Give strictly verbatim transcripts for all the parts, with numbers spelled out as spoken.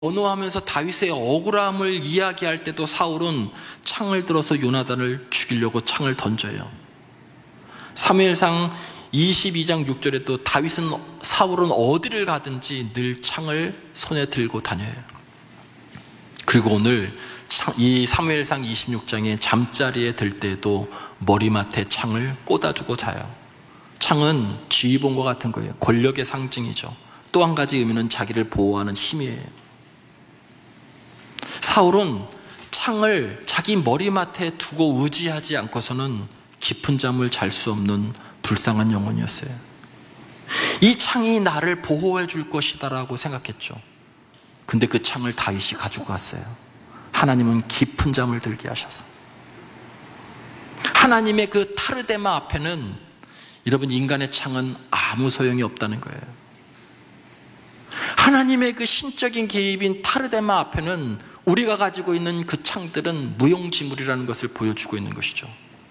언어하면서 다윗의 억울함을 이야기할 때도 사울은 창을 들어서 요나단을 죽이려고 창을 던져요. 사무엘상 이십이 장 육 절에 또 다윗은 사울은 어디를 가든지 늘 창을 손에 들고 다녀요. 그리고 오늘 이 사무엘상 이십육 장에 잠자리에 들 때에도 머리맡에 창을 꽂아두고 자요. 창은 지휘봉과 같은 거예요. 권력의 상징이죠. 또 한 가지 의미는 자기를 보호하는 힘이에요. 사울은 창을 자기 머리맡에 두고 의지하지 않고서는 깊은 잠을 잘 수 없는 불쌍한 영혼이었어요. 이 창이 나를 보호해 줄 것이다라고 생각했죠. 근데 그 창을 다윗이 가지고 갔어요. 하나님은 깊은 잠을 들게 하셔서. 하나님의 그 타르데마 앞에는 여러분 인간의 창은 아무 소용이 없다는 거예요. 하나님의 그 신적인 개입인 타르데마 앞에는 우리가 가지고 있는 그 창들은 무용지물이라는 것을 보여주고 있는 것이죠.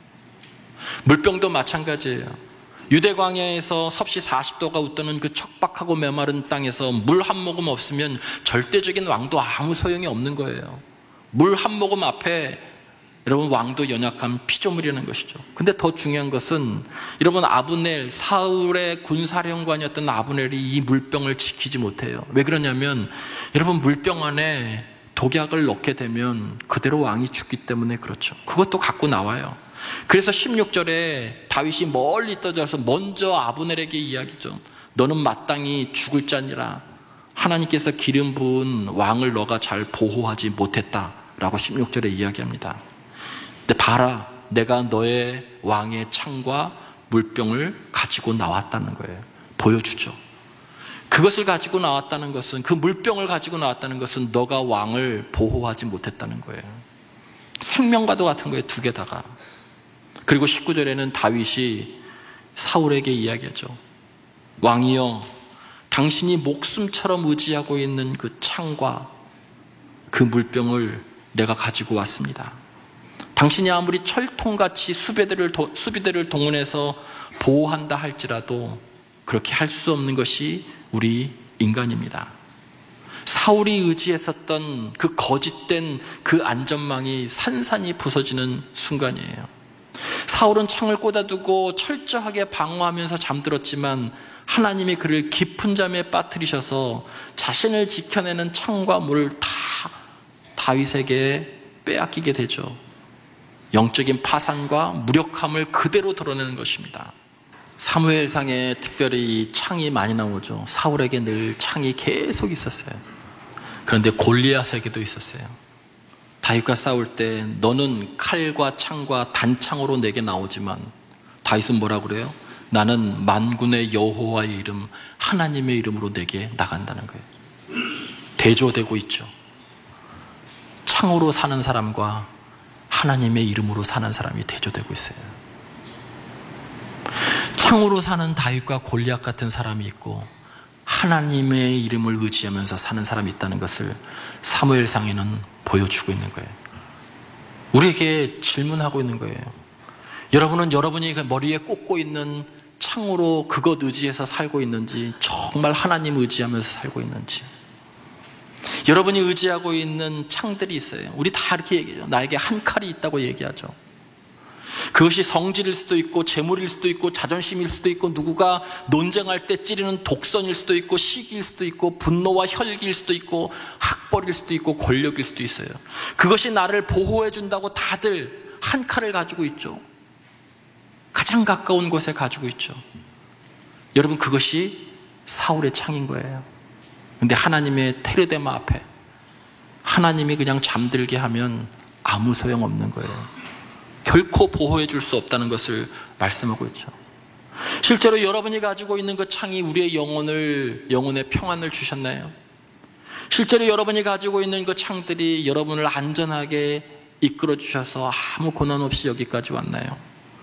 물병도 마찬가지예요. 유대 광야에서 섭씨 사십 도가 웃도는 그 척박하고 메마른 땅에서 물 한 모금 없으면 절대적인 왕도 아무 소용이 없는 거예요. 물 한 모금 앞에 여러분 왕도 연약한 피조물이라는 것이죠. 근데 더 중요한 것은 여러분 아브넬, 사울의 군사령관이었던 아브넬이 이 물병을 지키지 못해요. 왜 그러냐면 여러분 물병 안에 독약을 넣게 되면 그대로 왕이 죽기 때문에 그렇죠. 그것도 갖고 나와요. 그래서 십육 절에 다윗이 멀리 떠져서 먼저 아브넬에게 이야기죠. 너는 마땅히 죽을 자니라. 하나님께서 기름 부은 왕을 너가 잘 보호하지 못했다라고 십육 절에 이야기합니다. 근데 봐라, 내가 너의 왕의 창과 물병을 가지고 나왔다는 거예요. 보여주죠. 그것을 가지고 나왔다는 것은, 그 물병을 가지고 나왔다는 것은 너가 왕을 보호하지 못했다는 거예요. 생명과도 같은 거예요, 두 개 다가. 그리고 십구 절에는 다윗이 사울에게 이야기하죠. 왕이여, 당신이 목숨처럼 의지하고 있는 그 창과 그 물병을 내가 가지고 왔습니다. 당신이 아무리 철통같이 수비대를, 수비대를 동원해서 보호한다 할지라도 그렇게 할 수 없는 것이 우리 인간입니다. 사울이 의지했었던 그 거짓된 그 안전망이 산산이 부서지는 순간이에요. 사울은 창을 꽂아두고 철저하게 방어하면서 잠들었지만 하나님이 그를 깊은 잠에 빠뜨리셔서 자신을 지켜내는 창과 물을 다 다윗에게 빼앗기게 되죠. 영적인 파산과 무력함을 그대로 드러내는 것입니다. 사무엘상에 특별히 창이 많이 나오죠. 사울에게 늘 창이 계속 있었어요. 그런데 골리앗에게도 있었어요. 다윗과 싸울 때 너는 칼과 창과 단창으로 내게 나오지만 다윗은 뭐라 그래요? 나는 만군의 여호와의 이름, 하나님의 이름으로 내게 나간다는 거예요. 대조되고 있죠. 창으로 사는 사람과 하나님의 이름으로 사는 사람이 대조되고 있어요. 창으로 사는 다윗과 골리앗 같은 사람이 있고 하나님의 이름을 의지하면서 사는 사람이 있다는 것을 사무엘상에는 보여주고 있는 거예요. 우리에게 질문하고 있는 거예요. 여러분은 여러분이 머리에 꽂고 있는 창으로 그것 의지해서 살고 있는지, 정말 하나님 의지하면서 살고 있는지. 여러분이 의지하고 있는 창들이 있어요. 우리 다 이렇게 얘기해요. 나에게 한 칼이 있다고 얘기하죠. 그것이 성질일 수도 있고 재물일 수도 있고 자존심일 수도 있고 누구가 논쟁할 때 찌르는 독선일 수도 있고 시기일 수도 있고 분노와 혈기일 수도 있고 학벌일 수도 있고 권력일 수도 있어요. 그것이 나를 보호해 준다고 다들 한 칼을 가지고 있죠. 가장 가까운 곳에 가지고 있죠. 여러분, 그것이 사울의 창인 거예요. 근데 하나님의 테르데마 앞에 하나님이 그냥 잠들게 하면 아무 소용없는 거예요. 결코 보호해 줄 수 없다는 것을 말씀하고 있죠. 실제로 여러분이 가지고 있는 그 창이 우리의 영혼을, 영혼의 평안을 주셨나요? 실제로 여러분이 가지고 있는 그 창들이 여러분을 안전하게 이끌어 주셔서 아무 고난 없이 여기까지 왔나요?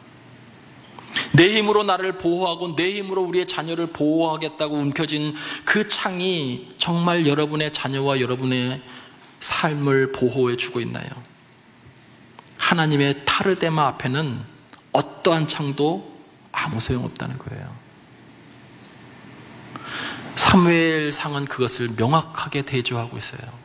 내 힘으로 나를 보호하고 내 힘으로 우리의 자녀를 보호하겠다고 움켜쥔 그 창이 정말 여러분의 자녀와 여러분의 삶을 보호해 주고 있나요? 하나님의 타르데마 앞에는 어떠한 창도 아무 소용없다는 거예요. 사무엘상은 그것을 명확하게 대조하고 있어요.